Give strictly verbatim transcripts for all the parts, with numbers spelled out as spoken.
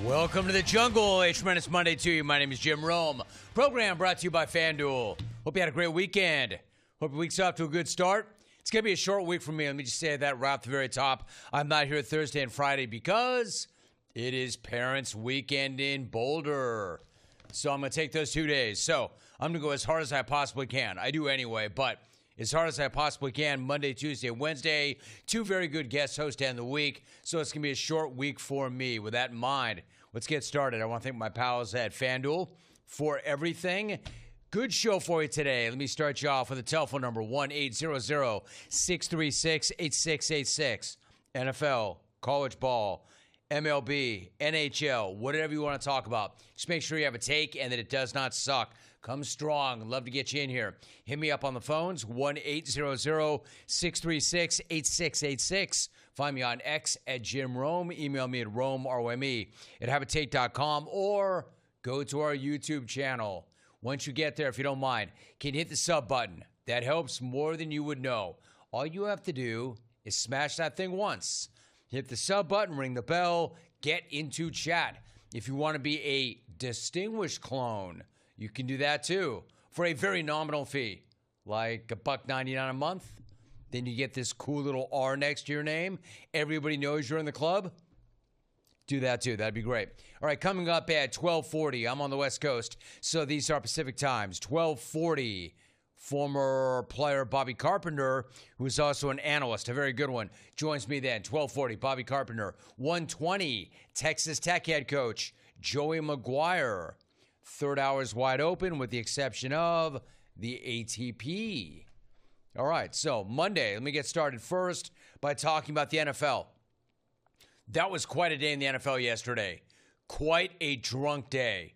Welcome to the jungle. A tremendous Monday to you. My name is Jim Rome. Program brought to you by FanDuel. Hope you had a great weekend. Hope your week's off to a good start. It's going to be a short week for me. Let me just say that right at the very top. I'm not here Thursday and Friday because it is Parents' Weekend in Boulder. So I'm going to take those two days. So I'm going to go as hard as I possibly can. I do anyway, but as hard as I possibly can, Monday, Tuesday, Wednesday. Two very good guest hosts to end the week. So it's going to be a short week for me. With that in mind, let's get started. I want to thank my pals at FanDuel for everything. Good show for you today. Let me start you off with a telephone number, one eight hundred, six three six, eight six eight six. N F L, college ball, M L B, N H L, whatever you want to talk about. Just make sure you have a take and that it does not suck. Come strong. Love to get you in here. Hit me up on the phones, one eight hundred, six three six, eight six eight six. Find me on X at Jim Rome. Email me at Rome, R O M E, at habitate dot com, or go to our YouTube channel. Once you get there, if you don't mind, can you hit the sub button? That helps more than you would know. All you have to do is smash that thing once. Hit the sub button, ring the bell, get into chat. If you want to be a distinguished clone, you can do that too for a very nominal fee, like a buck ninety-nine a month. Then you get this cool little R next to your name. Everybody knows you're in the club. Do that too. That'd be great. All right, coming up at twelve forty, I'm on the West Coast, so these are Pacific times. twelve forty, former player Bobby Carpenter, who is also an analyst, a very good one, joins me then. twelve forty, Bobby Carpenter. one twenty, Texas Tech head coach Joey McGuire. Third hour is wide open with the exception of the A T P. All right, so Monday, let me get started first by talking about the N F L. That was quite a day in the N F L yesterday. Quite a drunk day.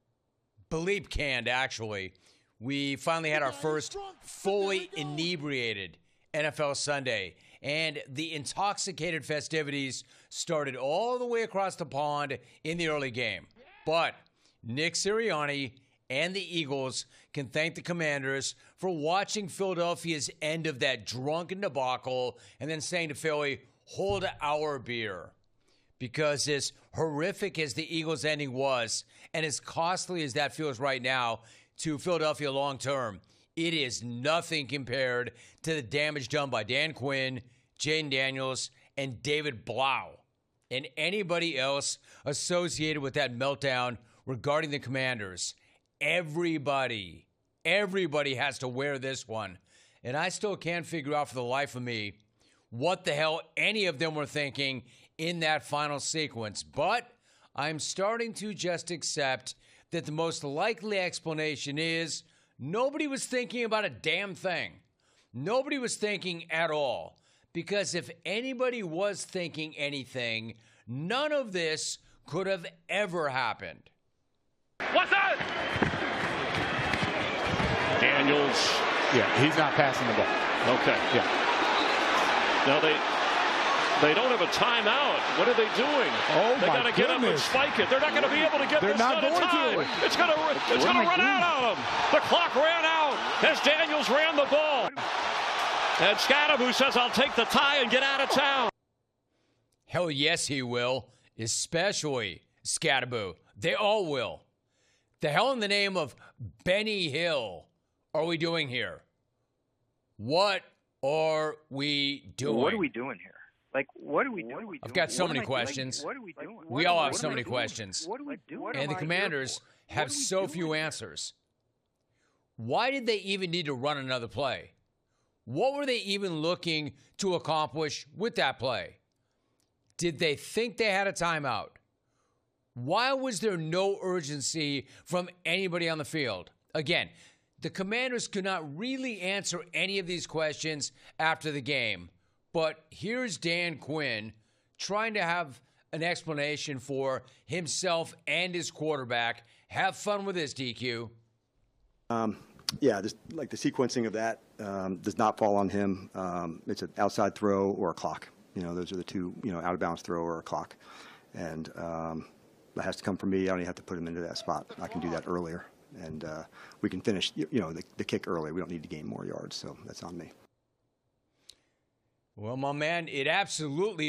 Bleep canned, actually. We finally had our first fully inebriated N F L Sunday. And the intoxicated festivities started all the way across the pond in the early game. But Nick Sirianni and the Eagles can thank the Commanders for watching Philadelphia's end of that drunken debacle and then saying to Philly, hold our beer. Because as horrific as the Eagles' ending was, and as costly as that feels right now to Philadelphia long term, it is nothing compared to the damage done by Dan Quinn, Jayden Daniels, and David Blau, and anybody else associated with that meltdown regarding the Commanders. Everybody, everybody has to wear this one. And I still can't figure out for the life of me what the hell any of them were thinking in that final sequence. But I'm starting to just accept that the most likely explanation is nobody was thinking about a damn thing. Nobody was thinking at all. Because if anybody was thinking anything, none of this could have ever happened. What's that? Daniels. Yeah, he's not passing the ball. Okay. Yeah. Now they they don't have a timeout. What are they doing? Oh, they my got to get up and goodness. spike it. They're not going to be able to get They're this not done in going time. to. It's going to it's going to run out on them. The clock ran out as Daniels ran the ball. And Scadaboo says, I'll take the tie and get out of town. Hell yes, he will. Especially Scadaboo. They all will. The hell in the name of Benny Hill are we doing here? What are we doing? What are we doing here? Like, what are we doing? What are we doing? I've got so what many I, questions. Like, what are we doing? We what all are, have what so am many I doing? questions. What are we doing? What And am the I Commanders here have for? so few answers. Why did they even need to run another play? What were they even looking to accomplish with that play? Did they think they had a timeout? Why was there no urgency from anybody on the field? Again, the Commanders could not really answer any of these questions after the game. But here's Dan Quinn trying to have an explanation for himself and his quarterback. Have fun with this, D Q. Um, yeah, just like the sequencing of that um, does not fall on him. Um, it's an outside throw or a clock. You know, those are the two, you know, out of bounds throw or a clock. And um, that has to come from me. I don't even have to put him into that spot. I can do that earlier. And uh, we can finish, you know, the, the kick early. We don't need to gain more yards. So that's on me. Well, my man, it absolutely